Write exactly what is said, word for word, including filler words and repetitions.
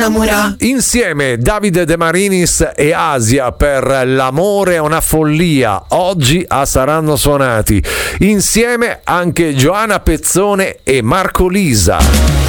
innamora. Insieme Davide De Marinis e Asia per L'amore è una follia, oggi a Saranno Suonati. Insieme anche Giovanna Pezzone e Marco Lisa.